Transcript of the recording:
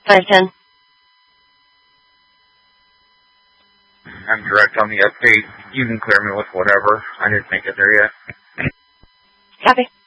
510. I'm direct on the update. You can clear me with whatever. I didn't make it there yet. Copy.